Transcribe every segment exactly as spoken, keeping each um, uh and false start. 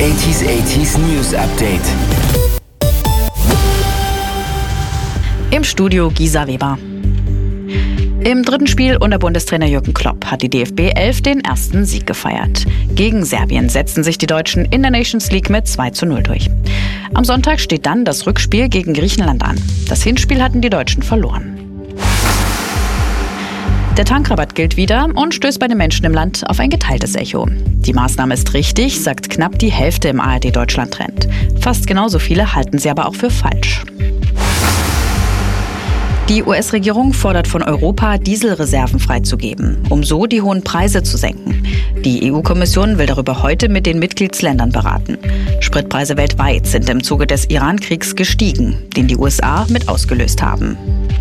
achtziger achtziger News Update. Im Studio Gisa Weber. Im dritten Spiel unter Bundestrainer Jürgen Klopp hat die D F B elf den ersten Sieg gefeiert. Gegen Serbien setzten sich die Deutschen in der Nations League mit zwei zu null durch. Am Sonntag steht dann das Rückspiel gegen Griechenland an. Das Hinspiel hatten die Deutschen verloren. Der Tankrabatt gilt wieder und stößt bei den Menschen im Land auf ein geteiltes Echo. Die Maßnahme ist richtig, sagt knapp die Hälfte im A R D-Deutschland-Trend. Fast genauso viele halten sie aber auch für falsch. Die U S-Regierung fordert von Europa, Dieselreserven freizugeben, um so die hohen Preise zu senken. Die E U-Kommission will darüber heute mit den Mitgliedsländern beraten. Spritpreise weltweit sind im Zuge des Iran-Kriegs gestiegen, den die U S A mit ausgelöst haben.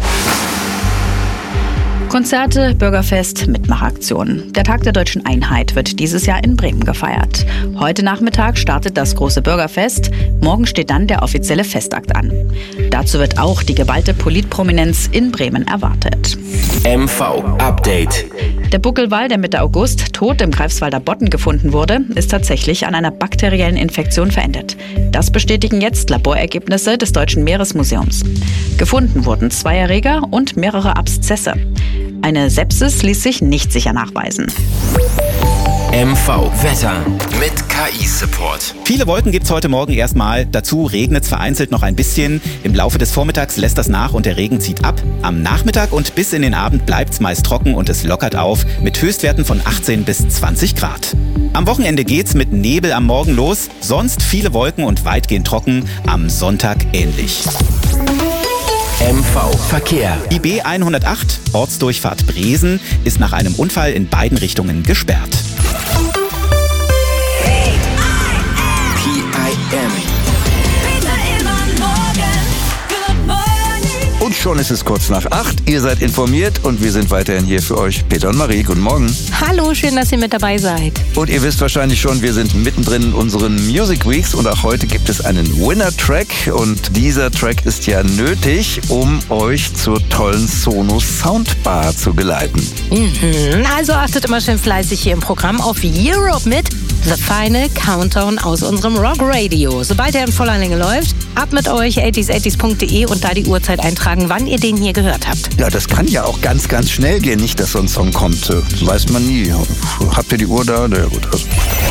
Konzerte, Bürgerfest, Mitmachaktionen. Der Tag der Deutschen Einheit wird dieses Jahr in Bremen gefeiert. Heute Nachmittag startet das große Bürgerfest. Morgen steht dann der offizielle Festakt an. Dazu wird auch die geballte Politprominenz in Bremen erwartet. M V Update. Der Buckelwal, der Mitte August tot im Greifswalder Bodden gefunden wurde, ist tatsächlich an einer bakteriellen Infektion verendet. Das bestätigen jetzt Laborergebnisse des Deutschen Meeresmuseums. Gefunden wurden zwei Erreger und mehrere Abszesse. Eine Sepsis ließ sich nicht sicher nachweisen. M V Wetter mit K I-Support. Viele Wolken gibt's heute Morgen erstmal. Dazu regnet es vereinzelt noch ein bisschen. Im Laufe des Vormittags lässt das nach und der Regen zieht ab. Am Nachmittag und bis in den Abend bleibt's meist trocken und es lockert auf mit Höchstwerten von achtzehn bis zwanzig Grad. Am Wochenende geht's mit Nebel am Morgen los. Sonst viele Wolken und weitgehend trocken. Am Sonntag ähnlich. M V Verkehr. Die B hundertacht, Ortsdurchfahrt Bresen, ist nach einem Unfall in beiden Richtungen gesperrt. P I M. Und schon ist es kurz nach acht. Ihr seid informiert und wir sind weiterhin hier für euch. Peter und Marie, guten Morgen. Hallo, schön, dass ihr mit dabei seid. Und ihr wisst wahrscheinlich schon, wir sind mittendrin in unseren Music Weeks und auch heute gibt es einen Winner-Track. Und dieser Track ist ja nötig, um euch zur tollen Sonos Soundbar zu geleiten. Mhm, also achtet immer schön fleißig hier im Programm auf Europe mit The Final Countdown aus unserem Rock Radio. Sobald er in voller Länge läuft, ab mit euch, achtziger achtziger punkt de und da die Uhrzeit eintragen, wann ihr den hier gehört habt. Ja, das kann ja auch ganz, ganz schnell gehen. Nicht, dass so ein Song kommt. Weiß man nie. Habt ihr die Uhr da? Na ja, gut. Also.